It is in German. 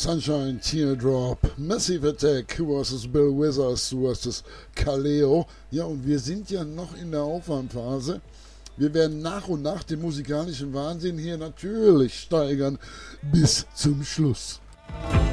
Sunshine, Teardrop, Massive Attack versus Bill Withers versus Kaleo. Ja, und wir sind ja noch in der Aufwärmphase. Wir werden nach und nach den musikalischen Wahnsinn hier natürlich steigern bis zum Schluss.